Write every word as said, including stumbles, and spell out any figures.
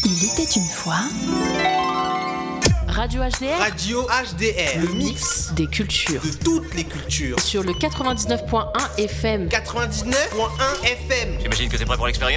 Il était une fois... Radio H D R. Radio H D R, le mix des cultures. De toutes les cultures. Sur le quatre-vingt-dix-neuf point un F M. quatre-vingt-dix-neuf point un F M. J'imagine que t'es prêt pour l'expérience.